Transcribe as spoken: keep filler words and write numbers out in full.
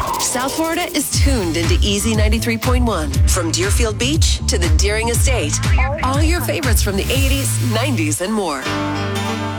South Florida is tuned into Easy ninety-three point one. From Deerfield Beach to the Deering Estate. All your favorites from the eighties, nineties, and more.